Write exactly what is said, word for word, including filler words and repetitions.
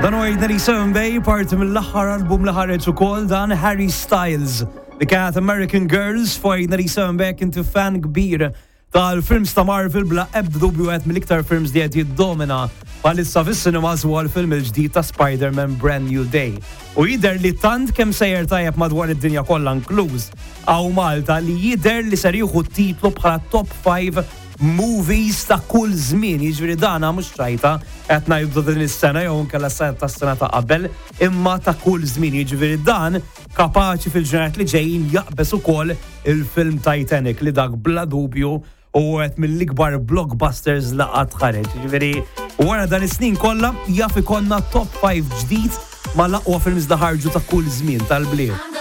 Dan Ordinary Sunday, parti mill-aħħar album li ħareġ ukoll dan Harry Styles li kienet American Girls. Ordinary Sunday kintu fan kbir tal-films ta' Marvel bla ebda dubju għed mill-iktar films li għed jiddomina bħalissa fis-cinemas huwa l-film il-ġdid ta' Spider-Man Brand New Day. U jider li tant kemm sejjer tajjeb madwar id-dinja kollha inkluż għaw Malta li jider li ser jieħu titlu bħala top five movies ta' kull żmien. Jiġifieri dana mhux ċajta qed ngħidu din is-sena jew inkella tas-sena ta' qabel, imma ta' kull żmien. Jiġifieri dan kapaċi fil-ġenerat li ġejjin jaqbes ukoll il-film Titanic li dak bla dubju u qed mill-ikbar blockbusters li qatt ħareġ. Jiġifieri wara dan is-snin kollha jaf ikollna top five ġdid ma' l-aqwa films li ħarġu ta' kull żmien tal-bliet.